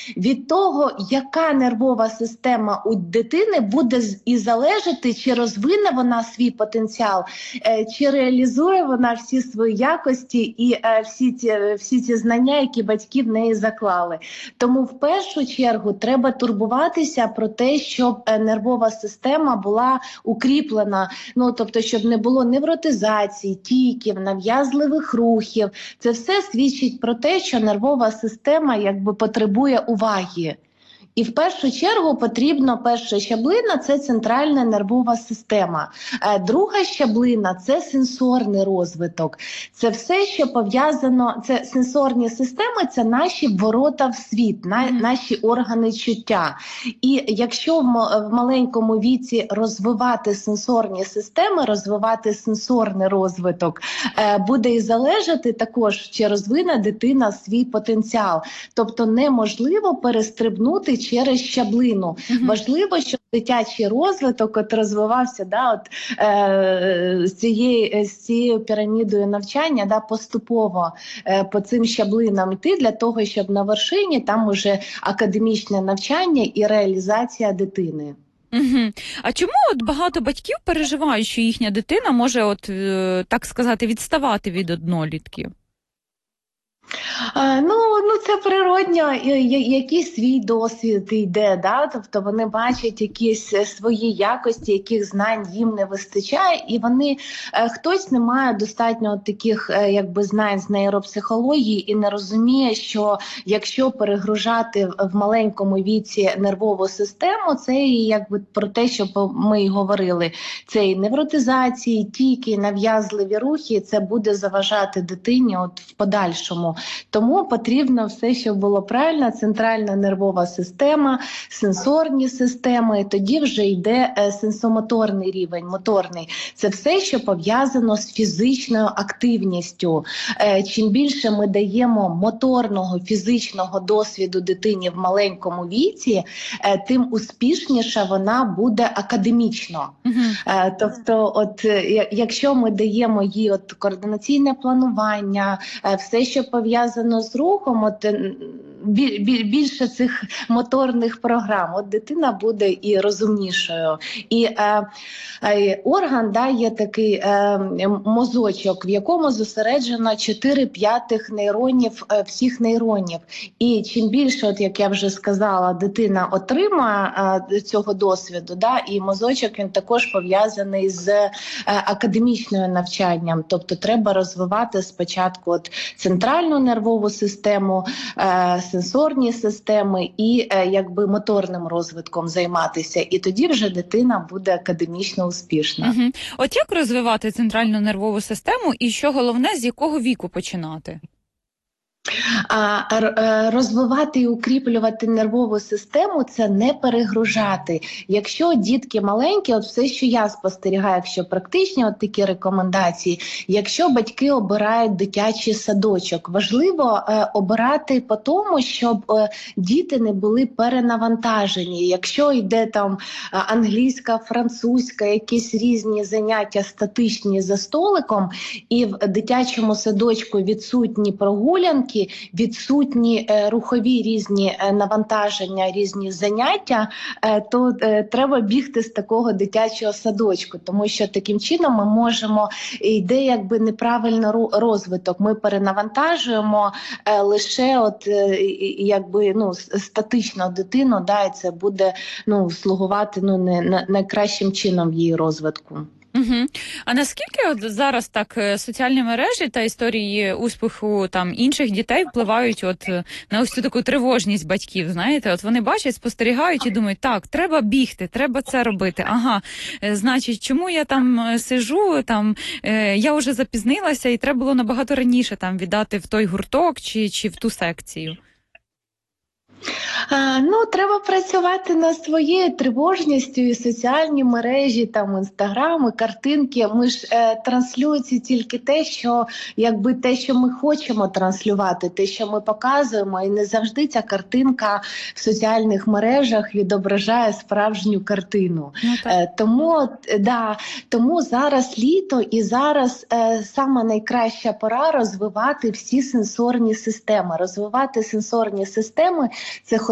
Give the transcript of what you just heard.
Від того, яка нервова система у дитини, буде і залежати, чи розвине вона свій потенціал, чи реалізує вона всі свої якості і всі ті знання, які батьки в неї заклали. Тому в першу чергу треба турбуватися про те, щоб нервова система була укріплена, тобто, щоб не було невротизації, тіків, нав'язливих рухів. Це все свідчить про те, що нервова система потребує уваги. І в першу чергу потрібно, перша щаблина – це центральна нервова система. Друга щаблина – це сенсорний розвиток. Це все, що пов'язано, це сенсорні системи, це наші ворота в світ, наші органи чуття. І якщо в маленькому віці розвивати сенсорні системи, розвивати сенсорний розвиток, буде і залежати також, чи розвине дитина свій потенціал. Тобто неможливо перестрибнути через щаблину. Важливо, щоб дитячий розвиток розвивався з цією пірамідою навчання поступово по цим щаблинам йти, для того, щоб на вершині там уже академічне навчання і реалізація дитини. А чому багато батьків переживають, що їхня дитина може, так сказати, відставати від однолітків? Це природньо, якийсь свій досвід йде, тобто вони бачать якісь свої якості, яких знань їм не вистачає, і хтось не має достатньо таких знань з нейропсихології і не розуміє, що якщо перегружати в маленькому віці нервову систему, це про те, що ми й говорили, це і невротизації, тіки, нав'язливі рухи, це буде заважати дитині в подальшому. Тому потрібно все, щоб було правильно, центральна нервова система, сенсорні системи, і тоді вже йде сенсомоторний рівень, моторний. Це все, що пов'язано з фізичною активністю. Чим більше ми даємо моторного, фізичного досвіду дитині в маленькому віці, тим успішніша вона буде академічно. Тобто, якщо ми даємо їй координаційне планування, все, що пов'язано з рухом, більше цих моторних програм, дитина буде і розумнішою. І орган, є такий мозочок, в якому зосереджено 4/5 нейронів, всіх нейронів. І чим більше, як я вже сказала, дитина отримає цього досвіду, і мозочок, він також пов'язаний з академічним навчанням. Тобто треба розвивати спочатку центральну нервову систему, сенсорні системи і моторним розвитком займатися. І тоді вже дитина буде академічно успішна. От як розвивати центральну нервову систему і, що головне, з якого віку починати? Розвивати і укріплювати нервову систему – це не перегружати. Якщо дітки маленькі, все, що я спостерігаю, якщо практичні такі рекомендації, якщо батьки обирають дитячий садочок, важливо обирати по тому, щоб діти не були перенавантажені. Якщо йде англійська, французька, якісь різні заняття статичні за столиком, і в дитячому садочку відсутні прогулянки, відсутні рухові різні навантаження, різні заняття, то треба бігти з такого дитячого садочку, тому що таким чином ми можемо, йде неправильно розвиток. Ми перенавантажуємо лише статично дитину, і це буде слугувати не найкращим чином в її розвитку. А наскільки зараз так соціальні мережі та історії успіху інших дітей впливають на ось цю таку тривожність батьків, знаєте? Вони бачать, спостерігають і думають, так, треба бігти, треба це робити. Значить, чому я сижу, я вже запізнилася і треба було набагато раніше віддати в той гурток чи в ту секцію? Треба працювати над своєю тривожністю, і соціальні мережі, інстаграми, картинки. Ми ж транслюється тільки те, що ми хочемо транслювати, те, що ми показуємо, і не завжди ця картинка в соціальних мережах відображає справжню картину. Тому зараз літо, і зараз саме найкраща пора розвивати всі сенсорні системи. Розвивати сенсорні системи – це